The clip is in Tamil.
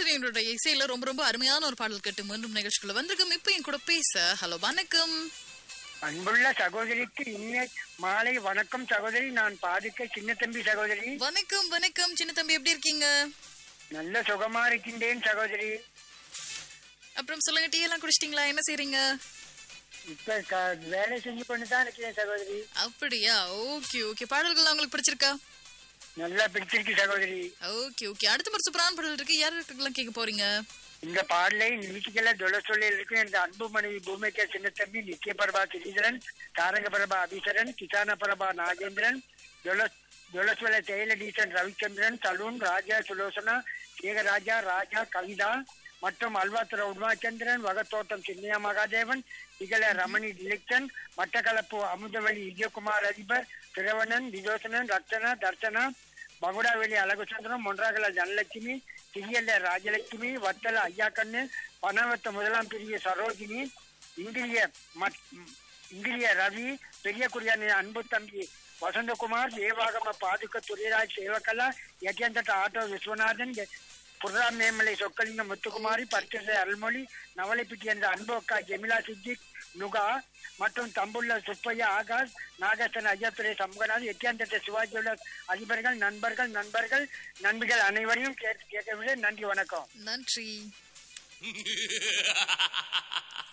சௌந்தரியனோட இசையில ரொம்ப ரொம்ப அருமையான ஒரு பாடல் கேட்டு மீண்டும் நிகழ்ச்சிக்குள்ள வந்திருக்கும். இப்ப என் கூட பேச ஹலோ வணக்கம். அன்புள்ள சகோதரிக்கு இனிய மாலை வணக்கம் சகோதரி. நான் பாதிக்க சின்ன தம்பி சகோதரி. வணக்கம் வணக்கம் சின்ன தம்பி, எப்படி இருக்கீங்க? நல்ல சுகமா இருக்கின்றேன் சகோதரி. அப்புறம் சொல்லுங்க, டீ எல்லாம் குடிச்சிட்டீங்களா? என்ன செய்றீங்க? இப்ப வேலை செஞ்சு கொண்டுதான் இருக்கிறேன் சகோதரி. அப்படியா? Okay okay. பாடல்கள் உங்களுக்கு பிடிச்சிருக்கா? நல்லா பிடிச்சிருக்கு சகோதரி. Okay okay. அடுத்த ஒரு சூப்பரான பாடல் இருக்கு. யாருக்கெல்லாம் கேட்க போறீங்க? இந்த பாடலை நிதிக்கெல்லாம் தொலை சொல்ல இருக்கும் எனது அன்பு மனைவி பூமிக்க சின்ன தம்பி, நித்திய பிரபா கிரீதரன், தாரக பிரபா அபிசரன், கிசான பிரபா நாகேந்திரன், ஜொலஸ்வல செயலடீசன் ரவிச்சந்திரன், சலூன் ராஜா சுலோசனா, சேகராஜா ராஜா கவிதா மற்றும் அல்வாத்துற உமாச்சந்திரன், வகத்தோட்டம் சின்னையா மகாதேவன், இகல ரமணி டிலெக்ஷன், மட்டக்களப்பு அமுதவழி விஜயகுமார் அதிபர், திரவணன் விஜோசனன், ரத்தனா தர்சனா, பகுடாவெளி அழகுச்சந்திரன், மொன்றாகல தனலட்சுமி, திரியல்ல ராஜலட்சுமி, வத்தல ஐயாக்கண்ணு, பனவத்த முதலாம் பிரிய சரோஜினி, இங்கிரிய ரவி, பெரிய குடியான அன்பு தம்பி வசந்தகுமார், தேவாகம பாதுக்க துரைராஜ் சேவகலா, யஜந்தட்ட ஆட்டோ விஸ்வநாதன், புர்ராம் மேமலை சொக்கலிங்க முத்துக்குமாரி, பர்ச்சசை அருள்மொழி, நவலைப்பிட்டி என்ற அன்போக்கா ஜெமிலா சித்திக் நுகா மற்றும் தம்புள்ள சுப்பையா ஆகாஷ், நாகேசன் ஐயாத்துறை சமூகநாத், எட்டியாந்தட்ட சிவாஜியுள்ள அதிபர்கள், நண்பிகள் அனைவரையும் கேட்கவில்லை. நன்றி, வணக்கம். நன்றி.